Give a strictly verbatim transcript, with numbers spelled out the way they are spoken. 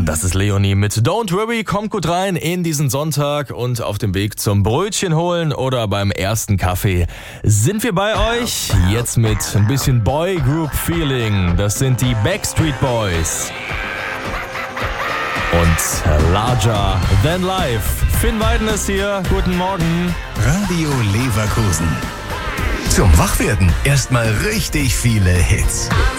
Das ist Leonie mit Don't Worry, kommt gut rein in diesen Sonntag und auf dem Weg zum Brötchen holen oder beim ersten Kaffee sind wir bei euch. Jetzt mit ein bisschen Boy Group Feeling. Das sind die Backstreet Boys. Und Larger Than Life. Finn Weiden ist hier. Guten Morgen. Radio Leverkusen. Zum Wachwerden erstmal richtig viele Hits.